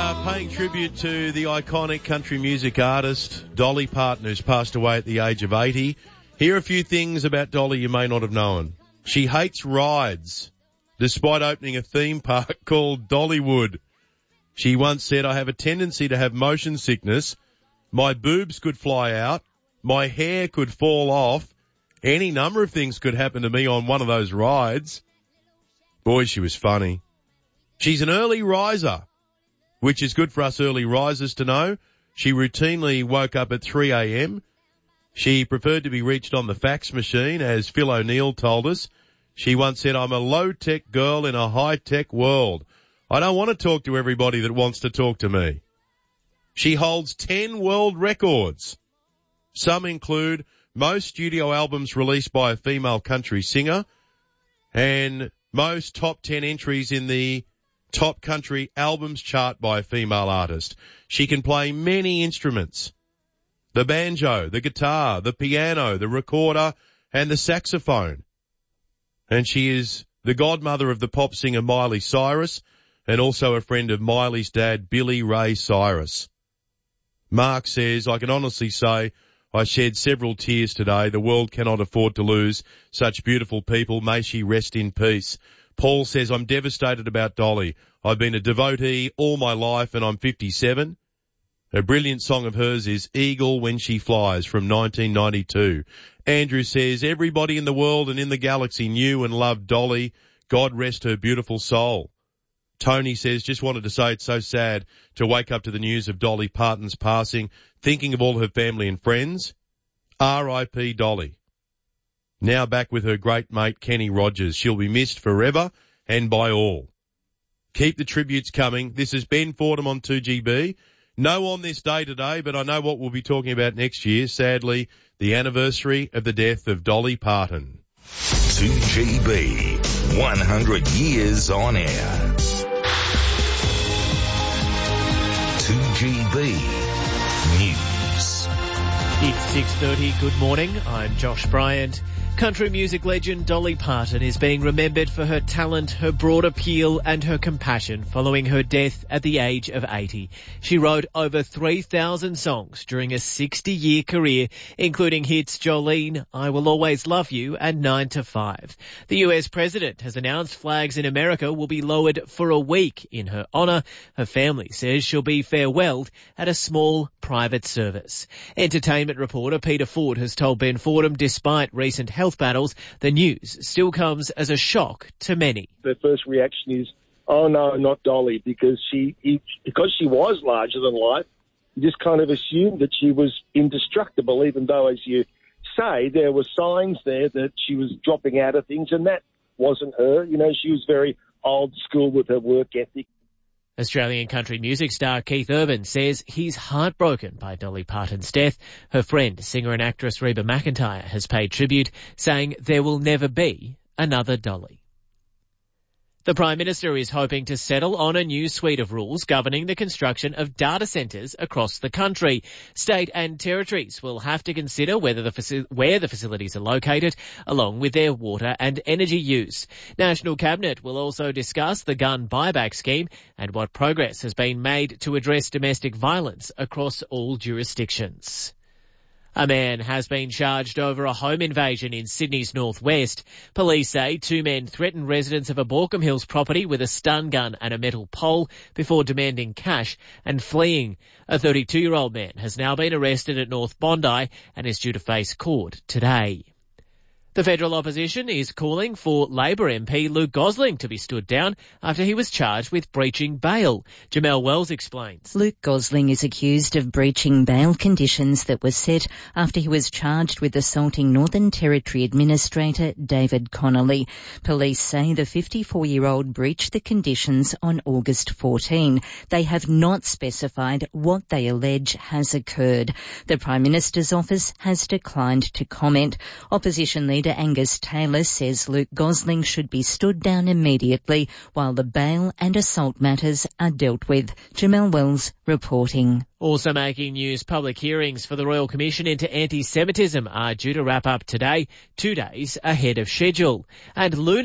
Paying tribute to the iconic country music artist Dolly Parton, who's passed away at the age of 80. Here are a few things about Dolly you may not have known. She hates rides, despite opening a theme park called Dollywood. She once said, "I have a tendency to have motion sickness. My boobs could fly out. My hair could fall off. Any number of things could happen to me on one of those rides." Boy, she was funny. She's an early riser, which is good for us early risers to know. She routinely woke up at 3 a.m. She preferred to be reached on the fax machine, as Phil O'Neill told us. She once said, "I'm a low-tech girl in a high-tech world. I don't want to talk to everybody that wants to talk to me." She holds 10 world records. Some include most studio albums released by a female country singer and most top 10 entries in the top country albums chart by a female artist. She can play many instruments: the banjo, the guitar, the piano, the recorder, and the saxophone. And she is the godmother of the pop singer Miley Cyrus, and also a friend of Miley's dad, Billy Ray Cyrus. Mark says, "I can honestly say I shed several tears today. The world cannot afford to lose such beautiful people. May she rest in peace." Paul says, "I'm devastated about Dolly. I've been a devotee all my life and I'm 57. A brilliant song of hers is Eagle When She Flies from 1992. Andrew says, "Everybody in the world and in the galaxy knew and loved Dolly. God rest her beautiful soul." Tony says, "Just wanted to say it's so sad to wake up to the news of Dolly Parton's passing, thinking of all her family and friends. R.I.P. Dolly." Now back with her great mate Kenny Rogers. She'll be missed forever and by all. Keep the tributes coming. This is Ben Fordham on 2GB. No on this day today, but I know what we'll be talking about next year. Sadly, the anniversary of the death of Dolly Parton. 2GB, 100 years on air. 2GB News. It's 6:30. Good morning. I'm Josh Bryant. Country music legend Dolly Parton is being remembered for her talent, her broad appeal and her compassion following her death at the age of 80. She wrote over 3,000 songs during a 60-year career, including hits Jolene, I Will Always Love You and 9 to 5. The US president has announced flags in America will be lowered for a week in her honour. Her family says she'll be farewelled at a small private service. Entertainment reporter Peter Ford has told Ben Fordham, despite recent health battles, the news still comes as a shock to many. The first reaction is, "Oh no, not Dolly," because she was larger than life. You just kind of assumed that she was indestructible, even though, as you say, there were signs there that she was dropping out of things, and that wasn't her. You know, she was very old school with her work ethic. Australian country music star Keith Urban says he's heartbroken by Dolly Parton's death. Her friend, singer and actress Reba McEntire, has paid tribute, saying there will never be another Dolly. The Prime Minister is hoping to settle on a new suite of rules governing the construction of data centres across the country. State and territories will have to consider where the facilities are located, along with their water and energy use. National Cabinet will also discuss the gun buyback scheme and what progress has been made to address domestic violence across all jurisdictions. A man has been charged over a home invasion in Sydney's northwest. Police say 2 men threatened residents of a Borkham Hills property with a stun gun and a metal pole before demanding cash and fleeing. A 32-year-old man has now been arrested at North Bondi and is due to face court today. The federal opposition is calling for Labor MP Luke Gosling to be stood down after he was charged with breaching bail. Jamelle Wells explains. Luke Gosling is accused of breaching bail conditions that were set after he was charged with assaulting Northern Territory Administrator David Connolly. Police say the 54-year-old breached the conditions on August 14. They have not specified what they allege has occurred. The Prime Minister's office has declined to comment. Opposition leader Angus Taylor says Luke Gosling should be stood down immediately while the bail and assault matters are dealt with. Jamelle Wells reporting. Also making news, public hearings for the Royal Commission into Anti-Semitism are due to wrap up today, 2 days ahead of schedule. And Luna